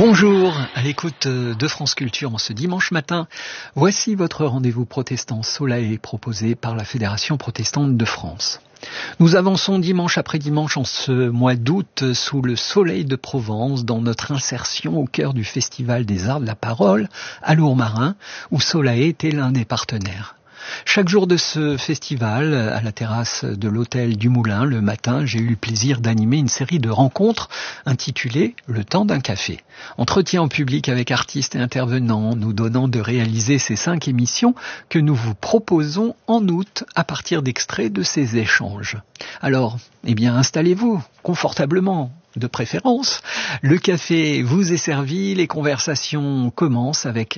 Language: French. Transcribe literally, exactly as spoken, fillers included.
Bonjour, à l'écoute de France Culture en ce dimanche matin. Voici votre rendez-vous protestant Soleil proposé par la Fédération protestante de France. Nous avançons dimanche après dimanche en ce mois d'août sous le soleil de Provence dans notre insertion au cœur du Festival des Arts de la Parole à Lourmarin où Soleil était l'un des partenaires. Chaque jour de ce festival, à la terrasse de l'hôtel du Moulin, le matin, j'ai eu le plaisir d'animer une série de rencontres intitulées « Le temps d'un café ». Entretien en public avec artistes et intervenants, nous donnant de réaliser ces cinq émissions que nous vous proposons en août à partir d'extraits de ces échanges. Alors, eh bien, installez-vous confortablement, de préférence. Le café vous est servi, les conversations commencent avec